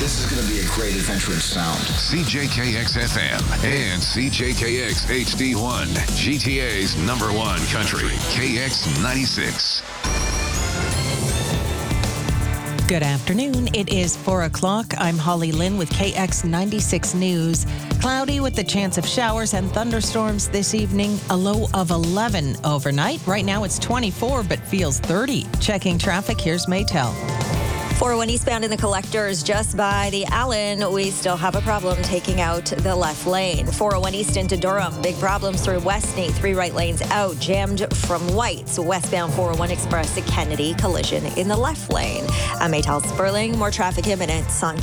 This is going to be a great adventure in sound. CJKX-FM and CJKX HD1, GTA's #1 country, KX96. Good afternoon. It is 4 o'clock. I'm Holly Lynn with KX96 News. Cloudy with the chance of showers and thunderstorms this evening. A low of 11 overnight. Right now it's 24 but feels 30. Checking traffic, here's Maytel. 401 eastbound in the collectors just by the Allen. We still have a problem taking out the left lane. 401 east into Durham. Big problems through Westney. 3 right lanes out. Jammed from Whites. Westbound 401 Express to Kennedy. Collision in the left lane. I'm Maytel Sperling. More traffic imminent on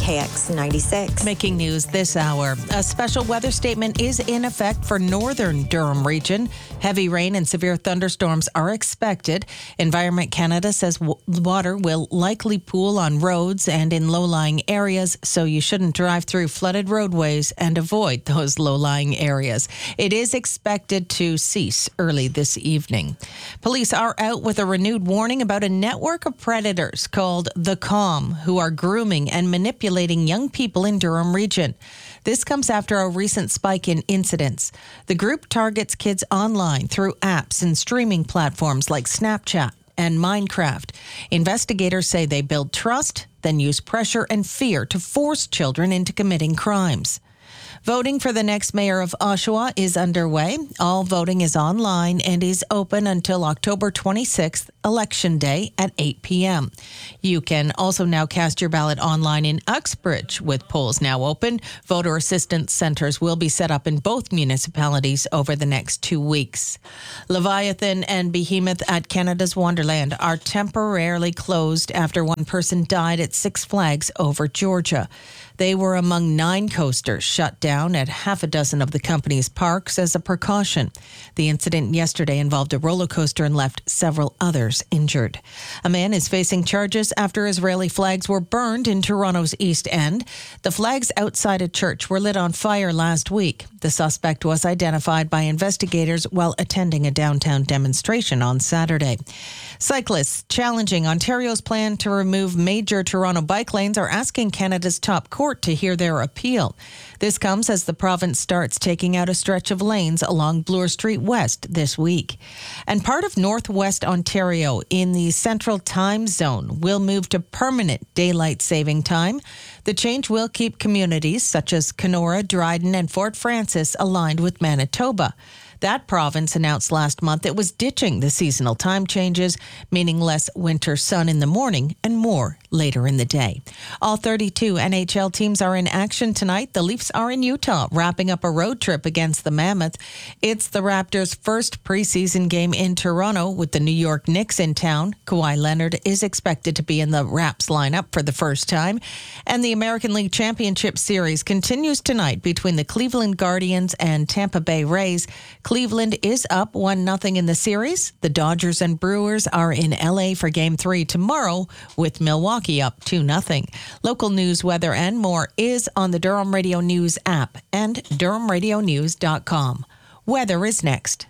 KX96. Making news this hour. A special weather statement is in effect for northern Durham region. Heavy rain and severe thunderstorms are expected. Environment Canada says water will likely pool on roads and in low-lying areas, so you shouldn't drive through flooded roadways and avoid those low-lying areas. It is expected to cease early this evening. Police are out with a renewed warning about a network of predators called The Calm, who are grooming and manipulating young people in Durham region. This comes after a recent spike in incidents. The group targets kids online through apps and streaming platforms like Snapchat and Minecraft. Investigators say they build trust, then use pressure and fear to force children into committing crimes. Voting for the next mayor of Oshawa is underway. All voting is online and is open until October 26th, Election Day at 8 p.m. You can also now cast your ballot online in Uxbridge, with polls now open. Voter assistance centers will be set up in both municipalities over the next 2 weeks. Leviathan and Behemoth at Canada's Wonderland are temporarily closed after one person died at Six Flags over Georgia. They were among 9 coasters shut down at half a dozen of the company's parks as a precaution. The incident yesterday involved a roller coaster and left several others injured. A man is facing charges after Israeli flags were burned in Toronto's East End. The flags outside a church were lit on fire last week. The suspect was identified by investigators while attending a downtown demonstration on Saturday. Cyclists challenging Ontario's plan to remove major Toronto bike lanes are asking Canada's top court to hear their appeal. This comes as the province starts taking out a stretch of lanes along Bloor Street West this week. And part of northwest Ontario in the Central Time Zone will move to permanent daylight saving time. The change will keep communities such as Kenora, Dryden, and Fort Francis aligned with Manitoba. That province announced last month it was ditching the seasonal time changes, meaning less winter sun in the morning and more later in the day. All 32 NHL teams are in action tonight. The Leafs are in Utah, wrapping up a road trip against the Mammoth. It's the Raptors' first preseason game in Toronto with the New York Knicks in town. Kawhi Leonard is expected to be in the Raps lineup for the first time. And the American League Championship Series continues tonight between the Cleveland Guardians and Tampa Bay Rays. Cleveland is up 1-0 in the series. The Dodgers and Brewers are in LA for Game 3 tomorrow, with Milwaukee up 2-0. Local news, weather, and more is on the Durham Radio News app and durhamradionews.com. Weather is next.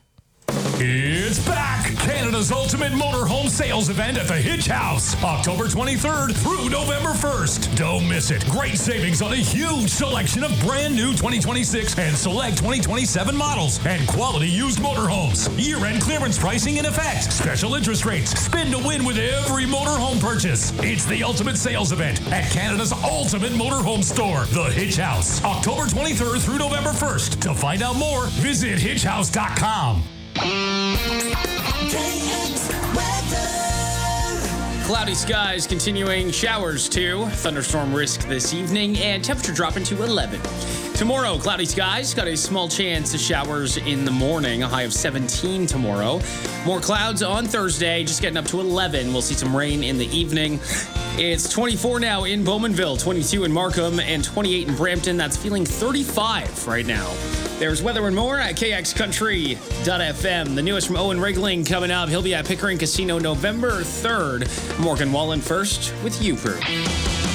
It's back! Canada's ultimate motorhome sales event at the Hitch House, October 23rd through November 1st. Don't miss it. Great savings on a huge selection of brand new 2026 and select 2027 models and quality used motorhomes. Year-end clearance pricing in effect. Special interest rates. Spin to win with every motorhome purchase. It's the ultimate sales event at Canada's ultimate motorhome store, the Hitch House, October 23rd through November 1st. To find out more, visit hitchhouse.com. Cloudy skies continuing, showers too, thunderstorm risk this evening, and temperature dropping to 11. Tomorrow, cloudy skies, got a small chance of showers in the morning, a high of 17 tomorrow. More clouds on Thursday, just getting up to 11. We'll see some rain in the evening. It's 24 now in Bowmanville, 22 in Markham, and 28 in Brampton. That's feeling 35 right now. There's weather and more at kxcountry.fm. The newest from Owen Regling coming up. He'll be at Pickering Casino November 3rd. Morgan Wallen first with You Prue.